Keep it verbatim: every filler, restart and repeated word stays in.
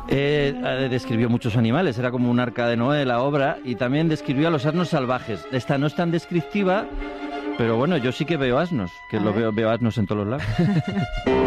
Eh, eh, describió muchos animales, era como un arca de Noé la obra, y también describió a los asnos salvajes. Esta no es tan descriptiva, pero bueno, yo sí que veo asnos, que A lo ver. veo, veo asnos en todos los lados.